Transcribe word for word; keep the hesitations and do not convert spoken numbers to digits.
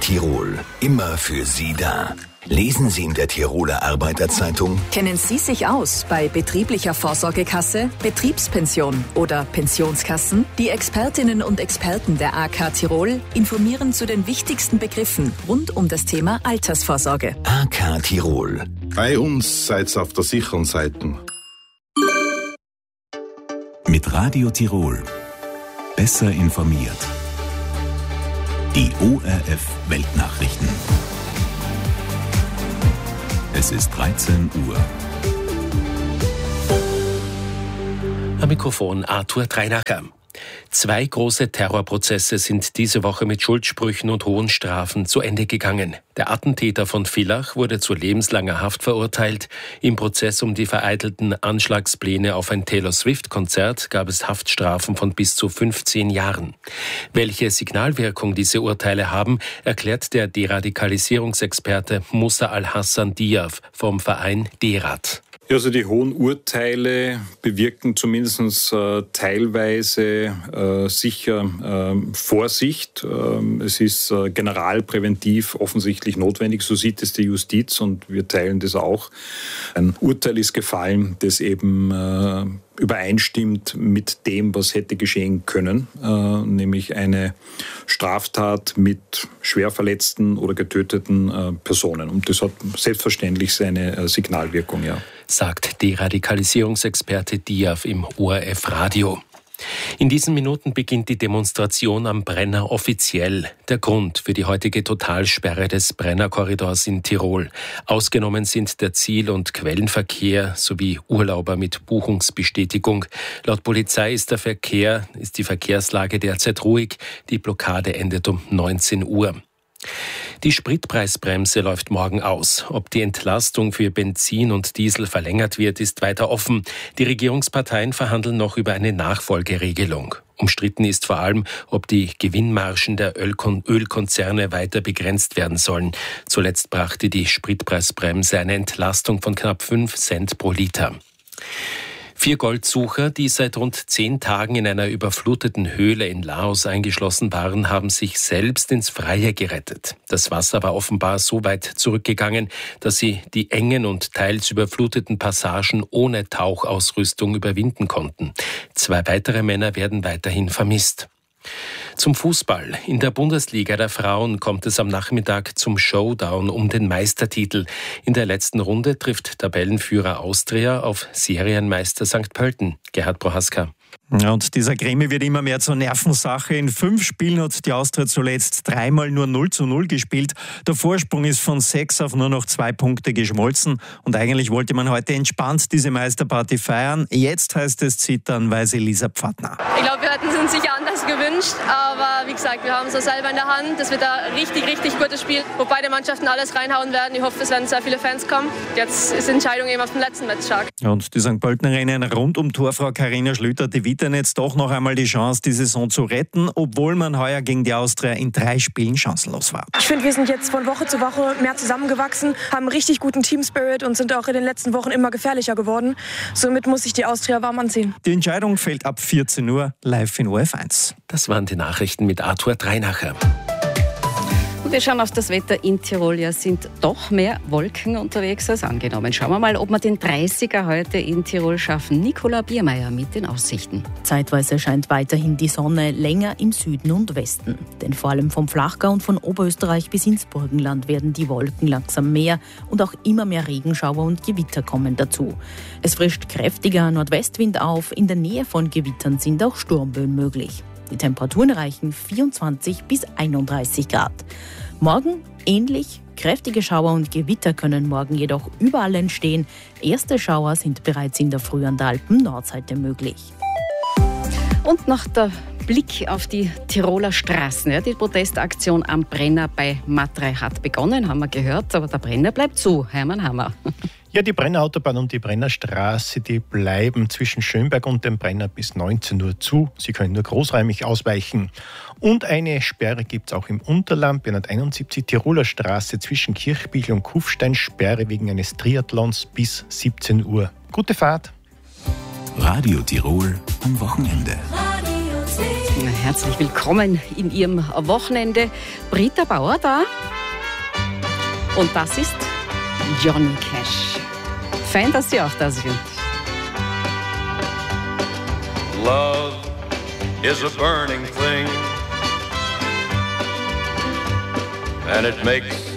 Tirol, immer für Sie da. Lesen Sie in der Tiroler Arbeiterzeitung: Kennen Sie sich aus bei betrieblicher Vorsorgekasse, Betriebspension oder Pensionskassen? Die Expertinnen und Experten der A K Tirol informieren zu den wichtigsten Begriffen rund um das Thema Altersvorsorge. A K Tirol. Bei uns seid's auf der sicheren Seite. Mit Radio Tirol. Besser informiert. Die O R F Weltnachrichten. Es ist dreizehn Uhr. Am Mikrofon Arthur Treinacher. Zwei große Terrorprozesse sind diese Woche mit Schuldsprüchen und hohen Strafen zu Ende gegangen. Der Attentäter von Villach wurde zu lebenslanger Haft verurteilt. Im Prozess um die vereitelten Anschlagspläne auf ein Taylor-Swift-Konzert gab es Haftstrafen von bis zu fünfzehn Jahren. Welche Signalwirkung diese Urteile haben, erklärt der Deradikalisierungsexperte Musa Al-Hassan Diaf vom Verein DERAD. Also die hohen Urteile bewirken zumindest äh, teilweise äh, sicher äh, Vorsicht. Äh, es ist äh, generalpräventiv offensichtlich notwendig, so sieht es die Justiz und wir teilen das auch. Ein Urteil ist gefallen, das eben äh, übereinstimmt mit dem, was hätte geschehen können, äh, nämlich eine Straftat mit schwer verletzten oder getöteten äh, Personen. Und das hat selbstverständlich seine äh, Signalwirkung, ja. Sagt Deradikalisierungsexperte Diaf im O R F-Radio. In diesen Minuten beginnt die Demonstration am Brenner offiziell. Der Grund für die heutige Totalsperre des Brennerkorridors in Tirol. Ausgenommen sind der Ziel- und Quellenverkehr sowie Urlauber mit Buchungsbestätigung. Laut Polizei ist der Verkehr, ist die Verkehrslage derzeit ruhig. Die Blockade endet um neunzehn Uhr. Die Spritpreisbremse läuft morgen aus. Ob die Entlastung für Benzin und Diesel verlängert wird, ist weiter offen. Die Regierungsparteien verhandeln noch über eine Nachfolgeregelung. Umstritten ist vor allem, ob die Gewinnmargen der Ölkon- Ölkonzerne weiter begrenzt werden sollen. Zuletzt brachte die Spritpreisbremse eine Entlastung von knapp fünf Cent pro Liter. Vier Goldsucher, die seit rund zehn Tagen in einer überfluteten Höhle in Laos eingeschlossen waren, haben sich selbst ins Freie gerettet. Das Wasser war offenbar so weit zurückgegangen, dass sie die engen und teils überfluteten Passagen ohne Tauchausrüstung überwinden konnten. Zwei weitere Männer werden weiterhin vermisst. Zum Fußball. In der Bundesliga der Frauen kommt es am Nachmittag zum Showdown um den Meistertitel. In der letzten Runde trifft Tabellenführer Austria auf Serienmeister Sankt Pölten. Gerhard Prohaska. Ja, und dieser Krimi wird immer mehr zur Nervensache. In fünf Spielen hat die Austria zuletzt dreimal nur null zu null gespielt. Der Vorsprung ist von sechs auf nur noch zwei Punkte geschmolzen. Und eigentlich wollte man heute entspannt diese Meisterparty feiern. Jetzt heißt es zittern, weiß Elisa Pfadner. Ich glaube, wir hätten es uns sicher anders gewünscht. Aber wie gesagt, wir haben es selber in der Hand. Das wird ein richtig, richtig gutes Spiel, wo beide Mannschaften alles reinhauen werden. Ich hoffe, es werden sehr viele Fans kommen. Jetzt ist die Entscheidung eben auf dem letzten Match stark. Und die Sankt Pöltenerinnen rund um Torfrau Carina Schlüter, die wittern jetzt doch noch einmal die Chance, die Saison zu retten, obwohl man heuer gegen die Austria in drei Spielen chancenlos war. Ich finde, wir sind jetzt von Woche zu Woche mehr zusammengewachsen, haben einen richtig guten Team-Spirit und sind auch in den letzten Wochen immer gefährlicher geworden. Somit muss sich die Austria warm anziehen. Die Entscheidung fällt ab vierzehn Uhr live in O R F eins. Das waren die Nachrichten mit Arthur Treinacher. Wir schauen auf das Wetter in Tirol. Ja, sind doch mehr Wolken unterwegs als angenommen. Schauen wir mal, ob wir den dreißiger heute in Tirol schaffen. Nicola Biermeier mit den Aussichten. Zeitweise scheint weiterhin die Sonne, länger im Süden und Westen. Denn vor allem vom Flachgau und von Oberösterreich bis ins Burgenland werden die Wolken langsam mehr und auch immer mehr Regenschauer und Gewitter kommen dazu. Es frischt kräftiger Nordwestwind auf. In der Nähe von Gewittern sind auch Sturmböen möglich. Die Temperaturen erreichen vierundzwanzig bis einunddreißig Grad. Morgen ähnlich. Kräftige Schauer und Gewitter können morgen jedoch überall entstehen. Erste Schauer sind bereits in der Früh an der Alpen-Nordseite möglich. Und noch der Blick auf die Tiroler Straßen. Ja, die Protestaktion am Brenner bei Matrei hat begonnen, haben wir gehört, aber der Brenner bleibt zu. Hermann Hammer. Ja, die Brennerautobahn und die Brennerstraße, die bleiben zwischen Schönberg und dem Brenner bis neunzehn Uhr zu. Sie können nur großräumig ausweichen. Und eine Sperre gibt es auch im Unterland, vierhunderteinundsiebzig Tiroler Straße zwischen Kirchbichel und Kufstein, Sperre wegen eines Triathlons bis siebzehn Uhr. Gute Fahrt! Radio Tirol am Wochenende. Herzlich willkommen in Ihrem Wochenende. Britta Bauer da. Und das ist Johnny Cash. Fein, dass Sie auch da sind. Love is a burning thing, and it makes